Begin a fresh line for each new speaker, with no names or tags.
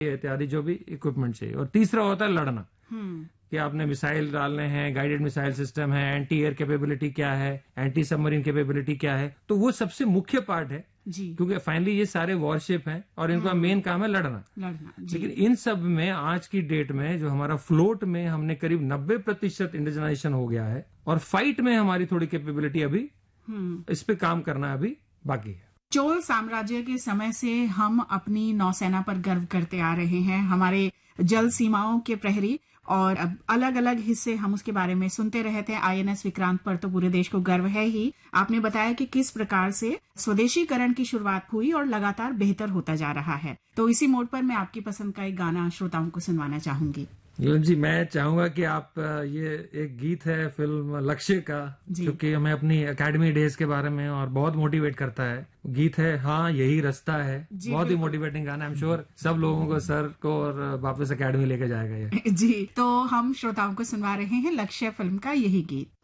इत्यादि जो भी इक्विपमेंट चाहिए। और तीसरा होता है लड़ना, कि आपने मिसाइल डालने हैं, गाइडेड मिसाइल सिस्टम है, एंटी एयर कैपेबिलिटी क्या है, एंटी सबमरीन कैपेबिलिटी क्या है, तो वो सबसे मुख्य पार्ट है
जी।
क्योंकि फाइनली ये सारे वॉरशिप हैं और इनका मेन काम है लड़ना
जी।
लेकिन इन सब में आज की डेट में जो हमारा फ्लोट में हमने करीब 90% इंडिजनाइजेशन हो गया है और फाइट में हमारी थोड़ी कैपेबिलिटी अभी इस पे काम करना अभी बाकी है।
चोल साम्राज्य के समय से हम अपनी नौसेना पर गर्व करते आ रहे हैं, हमारे जल सीमाओं के प्रहरी, और अब अलग अलग हिस्से हम उसके बारे में सुनते रहे थे। आईएनएस विक्रांत पर तो पूरे देश को गर्व है ही। आपने बताया कि किस प्रकार से स्वदेशीकरण की शुरुआत हुई और लगातार बेहतर होता जा रहा है। तो इसी मोड पर मैं आपकी पसंद का एक गाना श्रोताओं को सुनवाना चाहूंगी।
जी, मैं चाहूंगा कि आप ये एक गीत है फिल्म लक्ष्य का, क्योंकि हमें अपनी एकेडमी डेज के बारे में और बहुत मोटिवेट करता है। गीत है हाँ यही रास्ता है, बहुत ही मोटिवेटिंग गाना। आई एम श्योर सब लोगों को, सर को और वापस एकेडमी लेके जाएगा ये।
जी, तो हम श्रोताओं को सुनवा रहे हैं लक्ष्य फिल्म का यही गीत।